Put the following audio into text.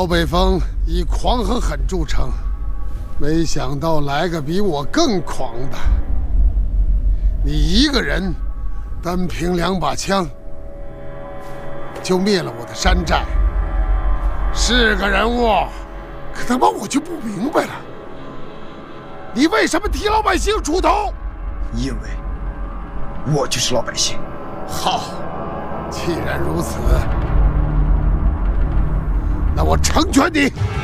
老北风以狂和狠著称，没想到来个比我更狂的。你一个人，单凭2把枪，就灭了我的山寨，是个人物。可他妈我就不明白了，你为什么替老百姓出头？ 因为我就是老百姓。 好，既然如此，那我成全你。